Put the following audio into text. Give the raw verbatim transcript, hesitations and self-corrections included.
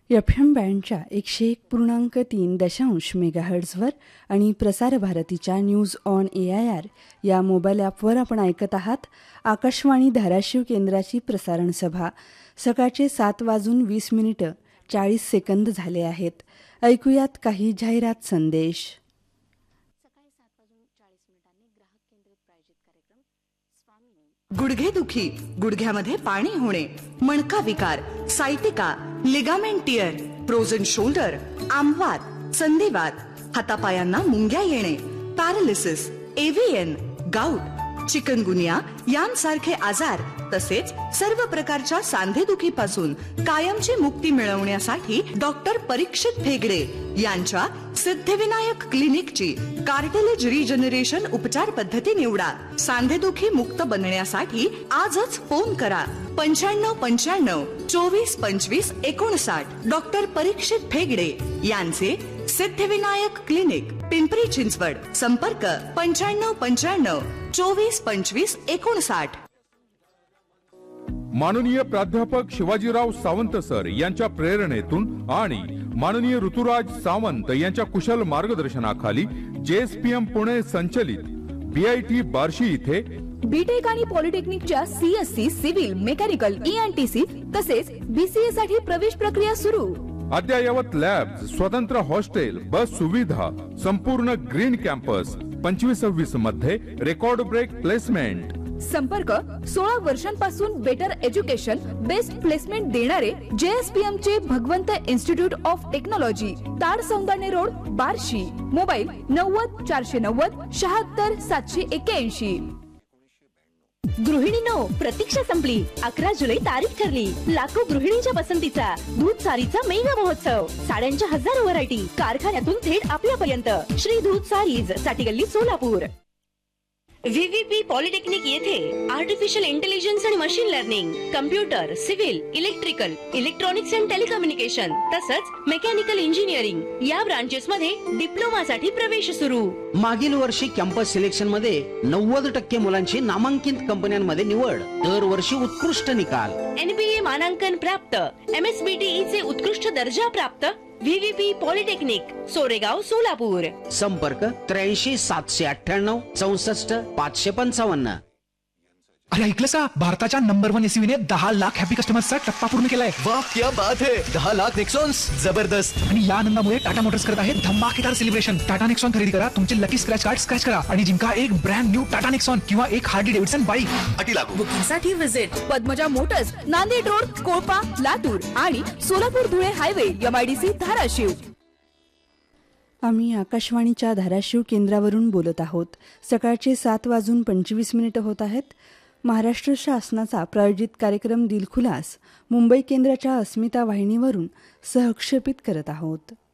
F M बँडच्या एकशे एक पूर्णांक तीन दशांश मेगाहर्ट्झवर आणि प्रसार भारतीच्या news on A I R या मोबाईल ॲपवर आपण ऐकत आहात आकाशवाणी धाराशिव केंद्राची प्रसारण सभा. सकाळचे सात वाजून वीस मिनिटं चाळीस सेकंद झाले आहेत. ऐकूयात काही जाहिरात संदेश. गुडघेदुखी, गुडघ्यामध्ये पाणी होणे, मणका विकार, sciatica, ligament tier, frozen shoulder, आमवात, संधिवात, हातापायांना मुंग्या येणे, पॅरालिसिस, एव्हीएन, गाऊट, चिकनगुनिया यांसारखे आजार तसेच सर्व प्रकारच्या सांधेदुखीपासून कायमची मुक्ती मिळवण्यासाठी डॉक्टर परीक्षित भेगडे यांच्या सिद्धिविनायक क्लिनिकची कार्टिलेज रिजनरेशन उपचार पद्धती निवडा. सांधेदुखी मुक्त बनण्यासाठी आजच फोन करा पंच्याण्णव पंच्याण्णव चोवीस पंचवीस एकोणसाठ. डॉक्टर परीक्षित भेगडे यांचे सिद्धिविनायक क्लिनिक, पिंपरी चिंचवड. संपर्क पंच्याण्णव पंच्याण्णव चोवीस पंचवीस एकोणसाठ. माननीय प्राध्यापक शिवाजीराव सावंत सर यांच्या प्रेरणेतून आणि माननीय ऋतुराज सावंत यांच्या कुशल मार्गदर्शनाखाली जेएसपीएम पुणे संचलित बीआयटी बार्शी इथे बीटेक आणि पॉलिटेक्निकच्या सीएससी, सिव्हिल, मेकॅनिकल, ईएनटीसी तसेच बीसीए साठी प्रवेश प्रक्रिया सुरू. अद्ययावत लॅब, स्वतंत्र हॉस्टेल, बस सुविधा, संपूर्ण ग्रीन कॅम्पस. पंचवीस सव्वीस मध्ये रेकॉर्ड ब्रेक प्लेसमेंट. संपर्क सोळा वर्षांपासून बेटर एज्युकेशन, बेस्ट प्लेसमेंट देणारे जेएसपीएम चे भगवंत institute of technology, ताड Saundane road, Barshi. Mobile नव्वद चारशे नव्वद शहात्तर सातशे एक्क्याऐंशी. गृहिणींनो, प्रतीक्षा संपली. अकरा जुलै तारीख ठरली. लाखो गृहिणींच्या पसंतीचा दूध सारीचा मेगा महोत्सव. साड्यांच्या हजारो व्हरायटी कारखान्यातून थेट आपल्यापर्यंत. श्री दूध सारीज, साठी गल्ली, सोलापूर. व्हीव्हीपी पॉलिटेक्निक येथे आर्टिफिशियल इंटेलिजन्स आणि machine learning, computer, civil, electrical, electronics and telecommunication तसंच मेकॅनिकल इंजिनिअरिंग या ब्रांचेस मध्ये डिप्लोमा साठी प्रवेश सुरू. मागील वर्षी कॅम्पस सिलेक्शन मध्ये नव्वद टक्के मुलांची नामांकित कंपन्यांमध्ये निवड. दरवर्षी उत्कृष्ट निकाल. एनबीए मानांकन प्राप्त, एमएसबीटीई चे उत्कृष्ट दर्जा प्राप्त. व्हीव्हीपी पॉलिटेक्निक, सोरेगाव, सोलापूर. संपर्क त्र्याऐंशी सातशे अठ्ठ्याण्णव चौसष्ट पाचशे पंचावन्न. अरे ऐकलं का, भारताच्या नंबर वन एसयूव्हीने दहा लाख हॅपी कस्टमर्सचा टप्पा पूर्ण केलाय. वाह, क्या बात है. दहा लाख नेक्सॉन्स, जबरदस्त. आणि या आनंदामुळे टाटा मोटर्स करत आहे धमाकेदार सेलिब्रेशन. टाटा नेक्सॉन खरेदी करा, तुमचे लकी स्क्रॅच कार्ड स्क्रॅच करा आणि जिंका एक ब्रँड न्यू टाटा नेक्सॉन किंवा एक हार्ली डेव्हिडसन बाईक. अटी लागू. बुकिंगसाठी visit Padmaja Motors, Nanded road, कोळपा, Latur आणि सोलापूर धुळे हायवे, एमआयडीसी, धाराशिव. आम्ही आकाशवाणीच्या धाराशिव केंद्रावरून बोलत आहोत. सकाळचे सात वाजून पंचवीस मिनिटं होत आहेत. महाराष्ट्र शासनाचा प्रायोजित कार्यक्रम दिलखुलास मुंबई केंद्राच्या अस्मिता वाहिनीवरून सहक्षेपित करत आहोत.